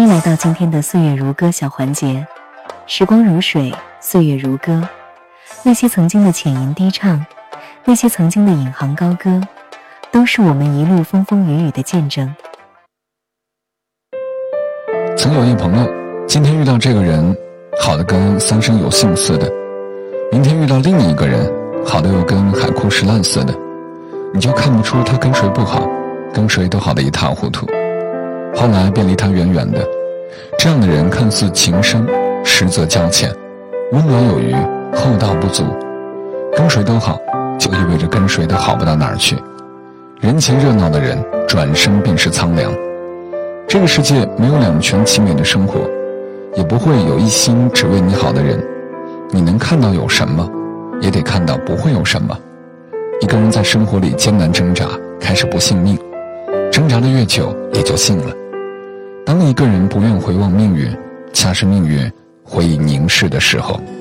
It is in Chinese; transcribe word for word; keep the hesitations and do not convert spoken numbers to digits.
迎来到今天的岁月如歌小环节。时光如水，岁月如歌，那些曾经的浅吟低唱，那些曾经的引吭高歌，都是我们一路风风雨雨的见证。 曾有一朋友，今天遇到这个人，好的跟三生有幸似的，明天遇到另一个人，好的又跟海枯石烂似的，你就看不出他跟谁不好，跟谁都好得一塌糊涂。后来便离他远远的，这样的人看似情深，实则交浅，温暖有余，厚道不足。跟谁都好，就意味着跟谁都好不到哪儿去。人前热闹的人，转身便是苍凉。这个世界没有两全其美的生活，也不会有一心只为你好的人。你能看到有什么，也得看到不会有什么。一个人在生活里艰难挣扎，开始不信命，挣扎的越久，也就信了。当一个人不愿回望命运，恰是命运回以凝视的时候。